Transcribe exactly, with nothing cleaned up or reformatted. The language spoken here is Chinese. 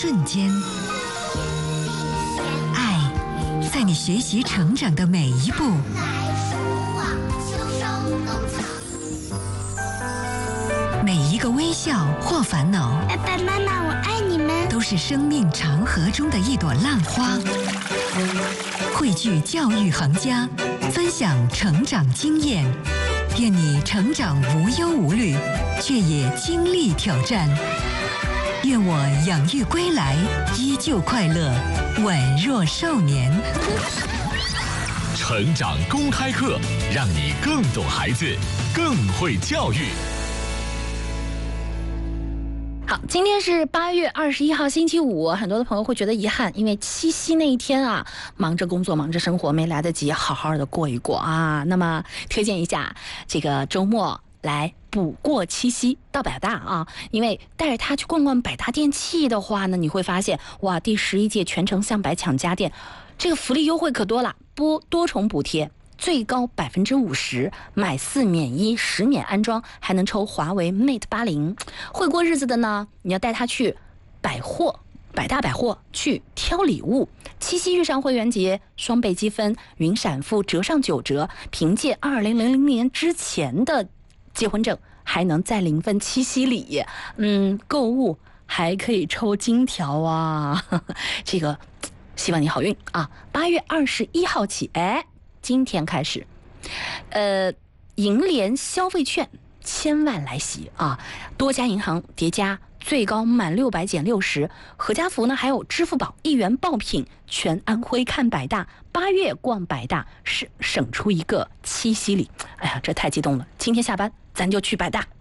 瞬间，爱在你学习成长的每一步。每一个微笑或烦恼， 爸爸妈妈，我爱你们， 都是生命长河中的一朵浪花。汇聚教育行家，分享成长经验，愿你成长无忧无虑，却也经历挑战。愿我养育归来，依旧快乐，宛若少年。 成长公开课，让你更懂孩子，更会教育。 好，今天是八月二十一号星期五，很多的朋友会觉得遗憾，因为七夕那一天啊，忙着工作，忙着生活，没来得及好好的过一过啊。那么推荐一下这个周末来补过七夕到百大啊，因为带着他去逛逛百大电器的话呢，你会发现哇，第十一届全程向百抢家电，这个福利优惠可多了，多多重补贴。最高百分之五十，买四免一，十免安装，还能抽华为 Mate 八零。会过日子的呢，你要带他去百货、百大百货去挑礼物。七夕遇上会员节，双倍积分，云闪付折上九折。凭借二零零零年之前的结婚证，还能再零分七夕礼。嗯，购物还可以抽金条啊！呵呵这个，希望你好运啊！八月二十一号起，哎。今天开始，呃，银联消费券千万来袭啊！多家银行叠加，最高满六百减六十。合家福呢，还有支付宝一元爆品，全安徽看百大，八月逛百大，省省出一个七夕礼。哎呀，这太激动了！今天下班咱就去百大。